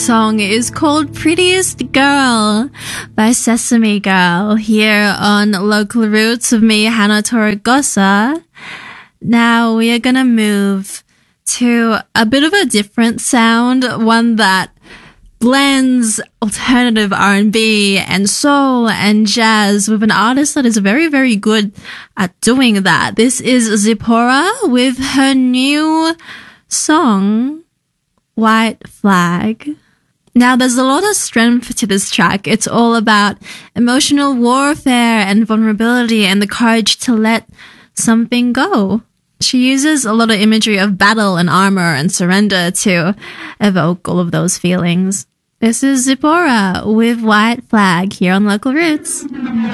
Song is called Prettiest Girl by Sesame Girl here on Local Roots with me, Hannah Torregosa. Now we are going to move to a bit of a different sound, one that blends alternative R&B and soul and jazz with an artist that is very, very good at doing that. This is Zipporah with her new song, White Flag. Now, there's a lot of strength to this track. It's all about emotional warfare and vulnerability and the courage to let something go. She uses a lot of imagery of battle and armor and surrender to evoke all of those feelings. This is Zipporah with White Flag here on Local Roots.